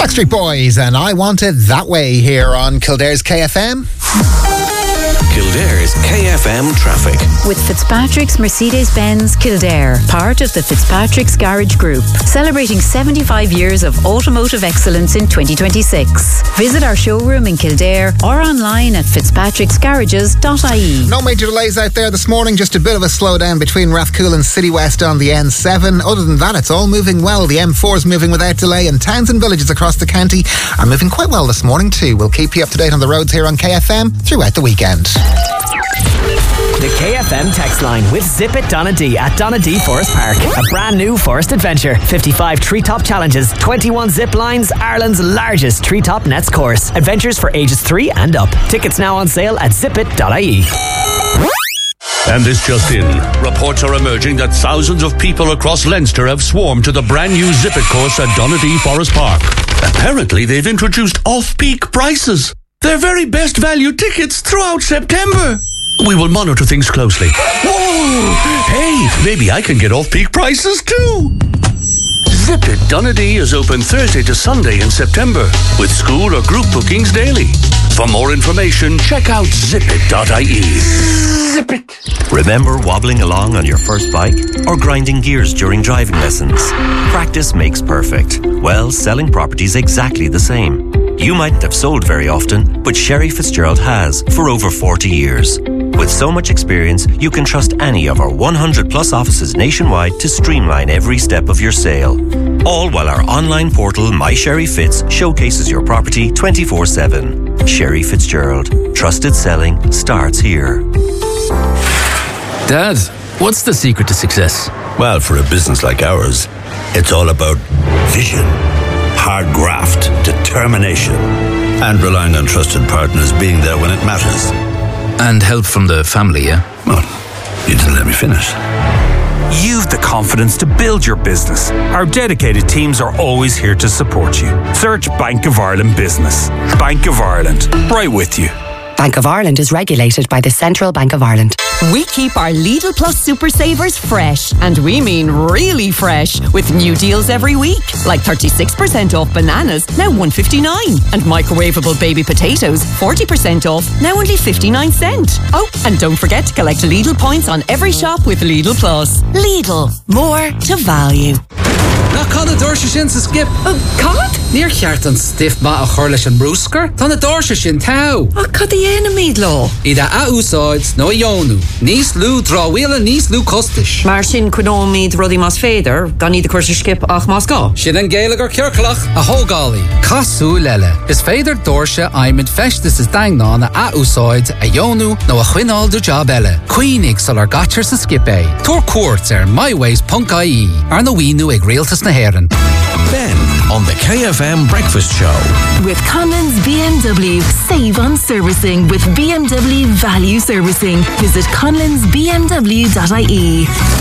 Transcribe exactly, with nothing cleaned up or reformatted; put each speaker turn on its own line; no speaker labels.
Backstreet Boys and I Want It That Way here on Kildare's K F M.
Kildare's K F M traffic.
With Fitzpatrick's Mercedes-Benz Kildare, part of the Fitzpatrick's Garage Group, celebrating seventy-five years of automotive excellence in twenty twenty-six. Visit our showroom in Kildare or online at fitzpatricks garages dot I E.
No major delays out there this morning, just a bit of a slowdown between Rathcoole and City West on the N seven. Other than that, it's all moving well. The M four is moving without delay, and towns and villages across the county are moving quite well this morning too. We'll keep you up to date on the roads here on K F M throughout the weekend.
The K F M text line with Zip It Donadee at Donadee Forest Park. A brand new forest adventure. fifty-five treetop challenges, twenty-one zip lines, Ireland's largest treetop nets course. Adventures for ages three and up. Tickets now on sale at zip it dot I E.
And this just in. Reports are emerging that thousands of people across Leinster have swarmed to the brand new Zip It course at Donadee Forest Park. Apparently they've introduced off-peak prices. They're very best value tickets throughout September. We will monitor things closely. Whoa! Hey, maybe I can get off-peak prices too. Zip It Donadee is open Thursday to Sunday in September, with school or group bookings daily. For more information, check out zip it dot I E. Zip it.
Remember wobbling along on your first bike or grinding gears during driving lessons? Practice makes perfect. Well, selling property's exactly the same. You mightn't have sold very often, but Sherry Fitzgerald has for over forty years. With so much experience, you can trust any of our one hundred plus offices nationwide to streamline every step of your sale. All while our online portal, My Sherry Fitz, showcases your property twenty-four seven. Sherry Fitzgerald. Trusted selling starts here.
Dad, what's the secret to success?
Well, for a business like ours, it's all about vision, hard graft, determination, and relying on trusted partners being there when it matters.
And help from the family, yeah?
Well, you didn't let me finish.
You've the confidence to build your business. Our dedicated teams are always here to support you. Search Bank of Ireland Business. Bank of Ireland, right with you.
Bank of Ireland is regulated by the Central Bank of Ireland.
We keep our Lidl Plus Super Savers fresh, and we mean really fresh, with new deals every week, like thirty-six percent off bananas, now one fifty-nine, and microwavable baby potatoes, forty percent off, now only fifty-nine cent. Oh, and don't forget to collect Lidl points on every shop with Lidl Plus. Lidl, more to value.
Na cad a dúirse sin sa skip.
Cad?
Níor cheart an stiff ma a chur leis an brúscar. Tá na dúirse sin tau.
Ach, cad a dhéanam míad lá?
Iad a úsáid nó a dheonú. Níos lú dráhuiile níos lú costais.
Mar sin cuineáil míad rudí más féidir, gan iad a chuir sa skip ach más gá.
Sin an géalagar cearclach a hógálaí. Casú leile. Is féidir dúirse aimid festas is daingná na a úsáid a dheonú nó a chuineáil do job eile. Cuoinig sal ar gatir sa skip é. Tuair cuairt ar myways dot I E ar na wínu ag rialtas na haireann.
Ben on the K F M Breakfast Show.
With Conlon's B M W. Save on servicing with B M W Value Servicing. Visit conlons b m w dot I E.